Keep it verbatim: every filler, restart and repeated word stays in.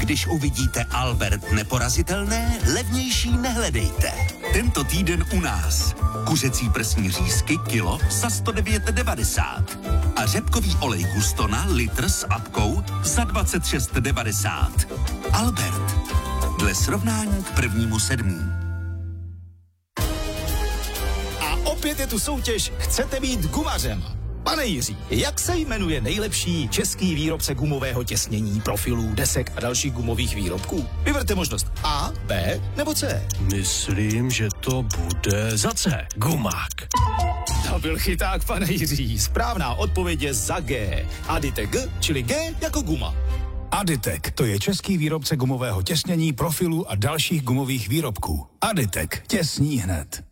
Když uvidíte Albert neporazitelné, levnější nehledejte. Tento týden u nás. Kuřecí prsní řízky kilo za sto devět devadesát. A řepkový olej Gustona litr s apkou za dvacet šest devadesát. Albert. Dle srovnání k prvnímu sedmý. A opět je tu soutěž Chcete být gumařem? Pane Jiří, jak se jmenuje nejlepší český výrobce gumového těsnění, profilů, desek a dalších gumových výrobků? Vyberte možnost A, B nebo C. Myslím, že to bude za C. Gumák. To byl chyták, pane Jiří. Správná odpověď je za G. Aditek G, čili G jako guma. Aditek, to je český výrobce gumového těsnění, profilů a dalších gumových výrobků. Aditek, těsní hned.